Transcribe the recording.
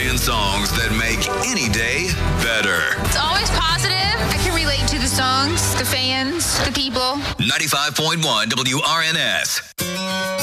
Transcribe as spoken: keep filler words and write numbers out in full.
million songs that make any day better. It's always positive. I can relate to the songs, the fans, the people. ninety-five point one W R N S.